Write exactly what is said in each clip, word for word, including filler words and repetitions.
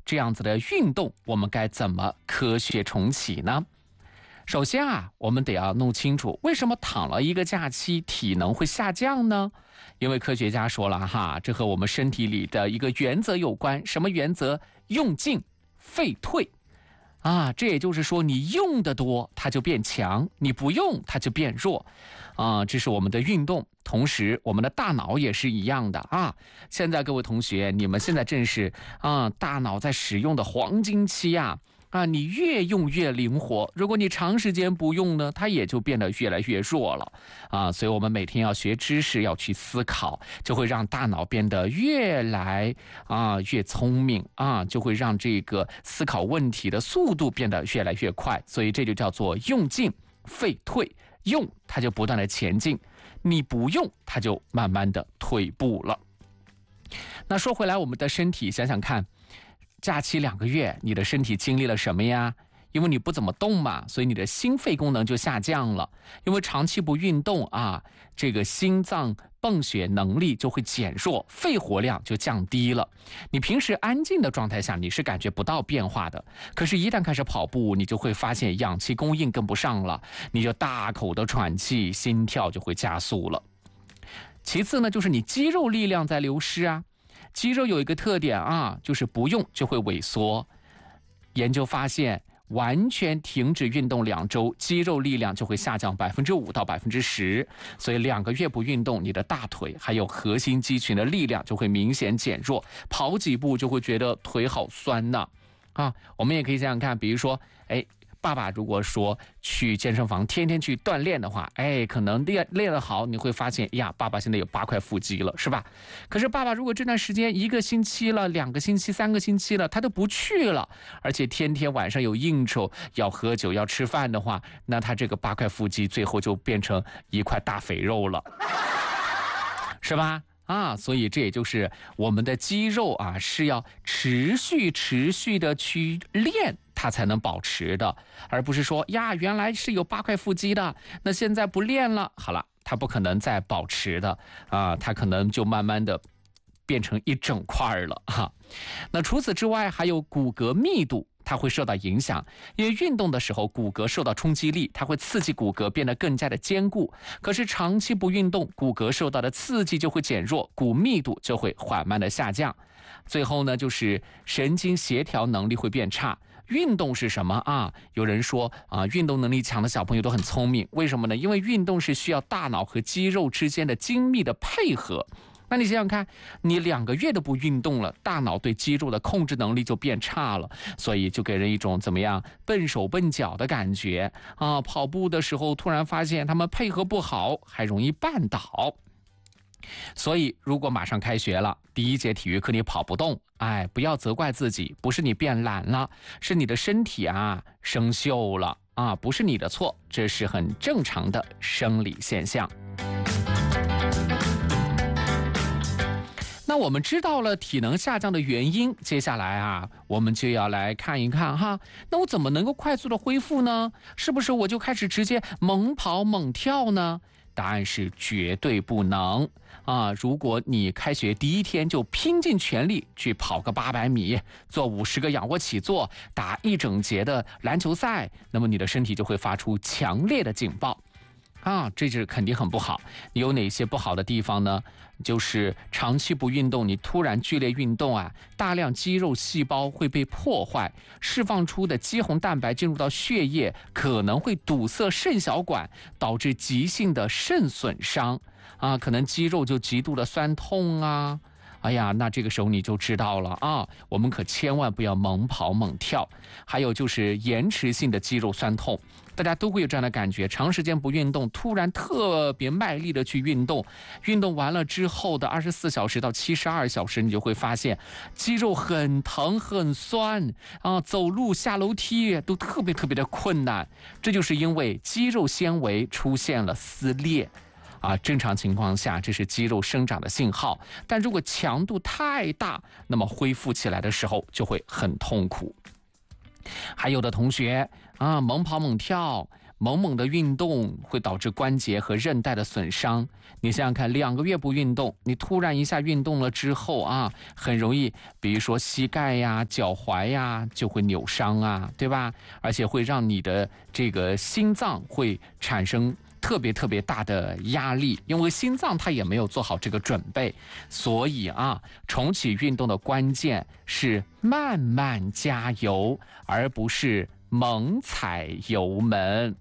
这样子的运动，我们该怎么科学重启呢？首先啊，我们得要弄清楚为什么躺了一个假期体能会下降呢？因为科学家说了哈，这和我们身体里的一个原则有关。什么原则？用进废退啊，这也就是说，你用的多，它就变强；你不用，它就变弱。啊，这是我们的运动。同时，我们的大脑也是一样的啊。现在各位同学，你们现在正是啊大脑在使用的黄金期啊。啊，你越用越灵活，如果你长时间不用呢，它也就变得越来越弱了啊。所以我们每天要学知识，要去思考，就会让大脑变得越来啊越聪明啊，就会让这个思考问题的速度变得越来越快。所以这就叫做用进废退，用它就不断的前进，你不用它就慢慢的退步了。那说回来，我们的身体想想看，假期两个月，你的身体经历了什么呀？因为你不怎么动嘛，所以你的心肺功能就下降了。因为长期不运动啊，这个心脏泵血能力就会减弱，肺活量就降低了。你平时安静的状态下，你是感觉不到变化的。可是，一旦开始跑步，你就会发现氧气供应跟不上了，你就大口的喘气，心跳就会加速了。其次呢，就是你肌肉力量在流失啊。肌肉有一个特点啊，就是不用就会萎缩。研究发现，完全停止运动两周，肌肉力量就会下降百分之五到百分之十。所以两个月不运动，你的大腿还有核心肌群的力量就会明显减弱，跑几步就会觉得腿好酸呐。啊，我们也可以想想看，比如说，哎。爸爸如果说去健身房天天去锻炼的话，哎，可能练练得好，你会发现呀，爸爸现在有八块腹肌了，是吧？可是爸爸如果这段时间一个星期了、两个星期、三个星期了，他都不去了，而且天天晚上有应酬、要喝酒、要吃饭的话，那他这个八块腹肌最后就变成一块大肥肉了，是吧？啊，所以这也就是我们的肌肉啊，是要持续持续的去练，它才能保持的，而不是说呀，原来是有八块腹肌的，那现在不练了，好了，它不可能再保持的啊，它可能就慢慢的变成一整块了哈。那除此之外，还有骨骼密度。它会受到影响，因为运动的时候骨骼受到冲击力，它会刺激骨骼变得更加的坚固。可是长期不运动，骨骼受到的刺激就会减弱，骨密度就会缓慢的下降。最后呢，就是神经协调能力会变差。运动是什么啊？有人说啊，运动能力强的小朋友都很聪明，为什么呢？因为运动是需要大脑和肌肉之间的精密的配合。那你想想看，你两个月都不运动了，大脑对肌肉的控制能力就变差了，所以就给人一种怎么样笨手笨脚的感觉啊！跑步的时候突然发现他们配合不好，还容易绊倒。所以如果马上开学了，第一节体育课你跑不动，哎，不要责怪自己，不是你变懒了，是你的身体啊生锈了啊，不是你的错，这是很正常的生理现象。那我们知道了体能下降的原因，接下来啊，我们就要来看一看哈，那我怎么能够快速的恢复呢？是不是我就开始直接猛跑猛跳呢？答案是绝对不能啊！如果你开学第一天就拼尽全力去跑个八百米，做五十个仰卧起坐，打一整节的篮球赛，那么你的身体就会发出强烈的警报。啊，这是肯定很不好。有哪些不好的地方呢？就是长期不运动，你突然剧烈运动啊，大量肌肉细胞会被破坏，释放出的肌红蛋白进入到血液，可能会堵塞肾小管，导致急性的肾损伤啊，可能肌肉就极度的酸痛啊。哎呀，那这个时候你就知道了啊，我们可千万不要猛跑猛跳。还有就是延迟性的肌肉酸痛，大家都会有这样的感觉，长时间不运动，突然特别卖力的去运动，运动完了之后的二十四小时到七十二小时，你就会发现肌肉很疼很酸啊，走路下楼梯都特别特别的困难，这就是因为肌肉纤维出现了撕裂。啊，正常情况下这是肌肉生长的信号，但如果强度太大，那么恢复起来的时候就会很痛苦。还有的同学啊，猛跑猛跳， 猛猛的运动会导致关节和韧带的损伤。你想想看，两个月不运动，你突然一下运动了之后啊，很容易，比如说膝盖呀、脚踝呀就会扭伤啊，对吧？而且会让你的这个心脏会产生特别特别大的压力，因为心脏它也没有做好这个准备。所以啊，重启运动的关键是慢慢加油，而不是猛踩油门。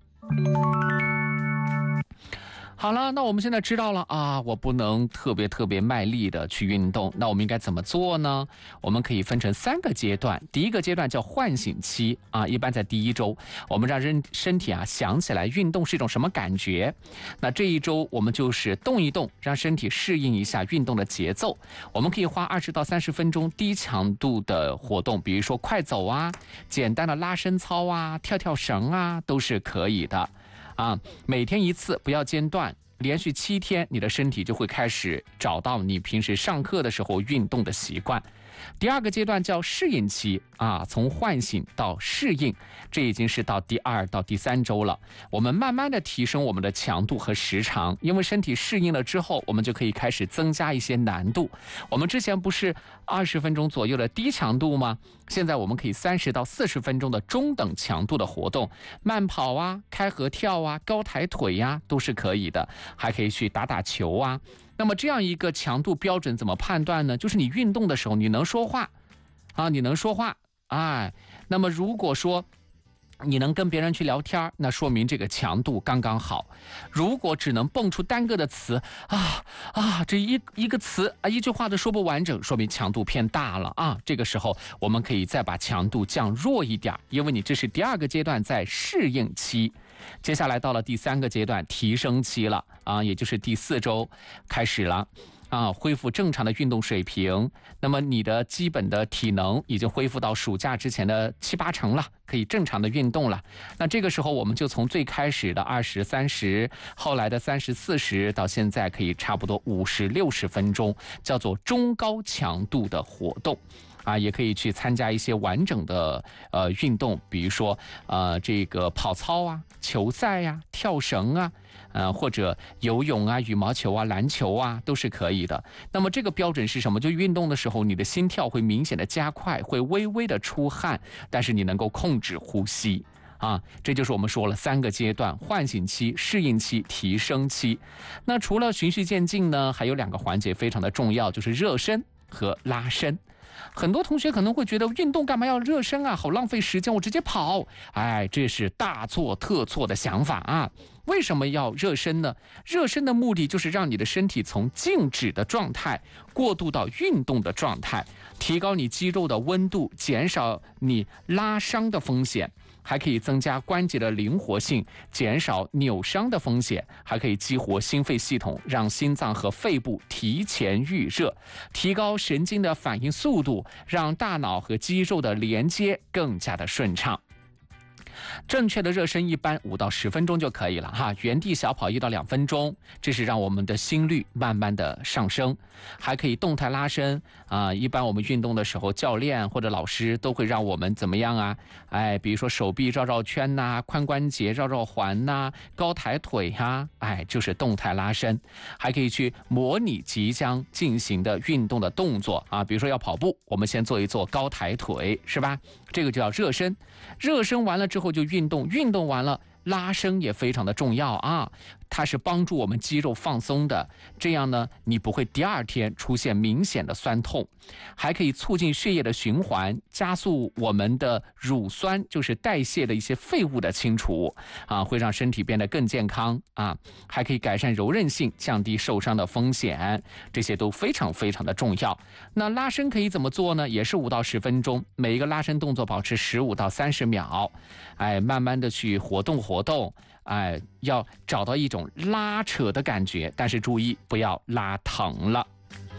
好了，那我们现在知道了啊，我不能特别特别卖力的去运动，那我们应该怎么做呢？我们可以分成三个阶段。第一个阶段叫唤醒期啊，一般在第一周，我们让人身体啊想起来运动是一种什么感觉。那这一周我们就是动一动，让身体适应一下运动的节奏。我们可以花二十到三十分钟低强度的活动，比如说快走啊，简单的拉伸操啊，跳跳绳啊，都是可以的。啊，每天一次，不要间断，连续七天，你的身体就会开始找到你平时上课的时候运动的习惯。第二个阶段叫适应期啊，从唤醒到适应，这已经是到第二到第三周了。我们慢慢的提升我们的强度和时长，因为身体适应了之后，我们就可以开始增加一些难度。我们之前不是二十分钟左右的低强度吗？现在我们可以三十到四十分钟的中等强度的活动，慢跑啊、开合跳啊、高抬腿呀、啊，都是可以的。还可以去打打球啊。那么这样一个强度标准怎么判断呢？就是你运动的时候你能说话啊，你能说话，哎，那么如果说你能跟别人去聊天，那说明这个强度刚刚好。如果只能蹦出单个的词啊啊，这一一个词啊，一句话都说不完整，说明强度偏大了啊。这个时候我们可以再把强度降弱一点，因为你这是第二个阶段，在适应期。接下来到了第三个阶段，提升期了啊，也就是第四周开始了。啊，恢复正常的运动水平，那么你的基本的体能已经恢复到暑假之前的七八成了，可以正常的运动了。那这个时候我们就从最开始的二十三十，后来的三十四十，到现在可以差不多五十六十分钟，叫做中高强度的活动。啊，也可以去参加一些完整的呃运动，比如说呃这个跑操啊、球赛呀、啊、跳绳啊，呃或者游泳啊、羽毛球啊、篮球啊，都是可以的。那么这个标准是什么？就运动的时候，你的心跳会明显的加快，会微微的出汗，但是你能够控制呼吸。啊，这就是我们说了三个阶段：唤醒期、适应期、提升期。那除了循序渐进呢，还有两个环节非常的重要，就是热身和拉伸。很多同学可能会觉得运动干嘛要热身啊，好浪费时间，我直接跑。哎，这是大错特错的想法啊！为什么要热身呢？热身的目的就是让你的身体从静止的状态过渡到运动的状态，提高你肌肉的温度，减少你拉伤的风险，还可以增加关节的灵活性，减少扭伤的风险，还可以激活心肺系统，让心脏和肺部提前预热，提高神经的反应速度，让大脑和肌肉的连接更加的顺畅。正确的热身一般五到十分钟就可以了哈，原地小跑一到两分钟，这是让我们的心率慢慢的上升。还可以动态拉伸啊、呃，一般我们运动的时候，教练或者老师都会让我们怎么样啊？哎，比如说手臂绕绕圈呐、啊，髋关节绕绕环呐、啊，高抬腿呀、啊，哎，就是动态拉伸。还可以去模拟即将进行的运动的动作啊，比如说要跑步，我们先做一做高抬腿，是吧？这个就叫热身。热身完了之后就运动，运动完了拉伸也非常的重要啊，它是帮助我们肌肉放松的，这样呢你不会第二天出现明显的酸痛。还可以促进血液的循环，加速我们的乳酸，就是代谢的一些废物的清除啊，会让身体变得更健康啊。还可以改善柔韧性，降低受伤的风险，这些都非常非常的重要。那拉伸可以怎么做呢？也是五到十分钟，每一个拉伸动作保持十五到三十秒，哎，慢慢的去活动活动，哎，要找到一种拉扯的感觉，但是注意不要拉疼了。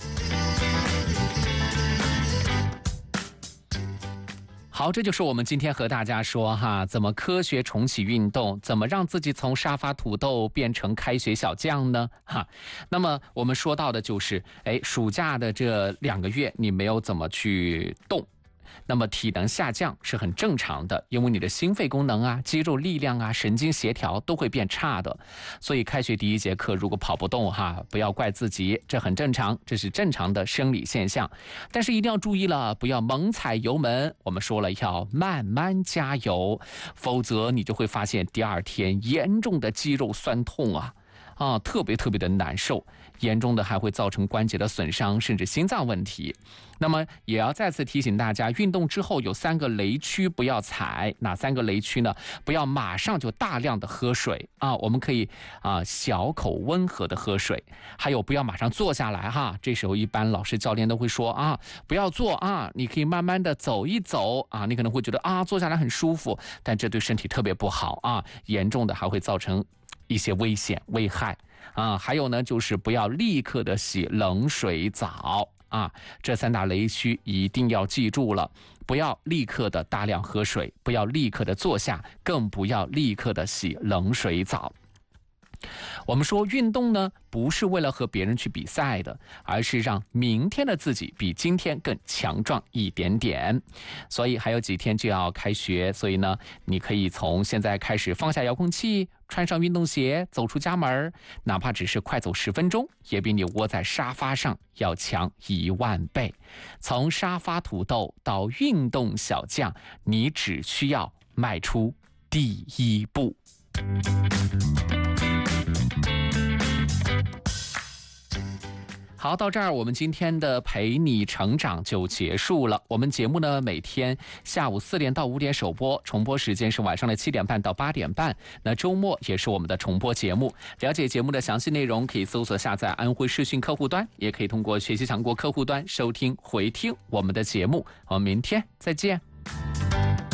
好，这就是我们今天和大家说哈，怎么科学重启运动，怎么让自己从沙发土豆变成开学小将呢？哈，那么我们说到的就是，哎，暑假的这两个月你没有怎么去动。 那么体能下降是很正常的，因为你的心肺功能啊、肌肉力量啊、神经协调都会变差的。所以开学第一节课如果跑不动哈，不要怪自己，这很正常，这是正常的生理现象。但是一定要注意了，不要猛踩油门，我们说了要慢慢加油，否则你就会发现第二天严重的肌肉酸痛啊。啊，特别特别的难受，严重的还会造成关节的损伤，甚至心脏问题。那么也要再次提醒大家，运动之后有三个雷区不要踩，哪三个雷区呢？不要马上就大量的喝水啊，我们可以啊小口温和的喝水。还有不要马上坐下来哈，这时候一般老师教练都会说啊，不要坐啊，你可以慢慢的走一走啊，你可能会觉得啊坐下来很舒服，但这对身体特别不好啊，严重的还会造成一些危险危害啊，还有呢，就是不要立刻的洗冷水澡啊，这三大雷区一定要记住了，不要立刻的大量喝水，不要立刻的坐下，更不要立刻的洗冷水澡。我们说运动呢，不是为了和别人去比赛的，而是让明天的自己比今天更强壮一点点。所以还有几天就要开学，所以呢，你可以从现在开始放下遥控器，穿上运动鞋，走出家门，哪怕只是快走十分钟，也比你窝在沙发上要强一万倍。从沙发土豆到运动小将，你只需要迈出第一步。好，到这儿我们今天的陪你成长就结束了。我们节目呢，每天下午四点到五点首播，重播时间是晚上的七点半到八点半。那周末也是我们的重播节目。了解节目的详细内容，可以搜索下载安徽视讯客户端，也可以通过学习强国客户端收听回听我们的节目。我们明天再见。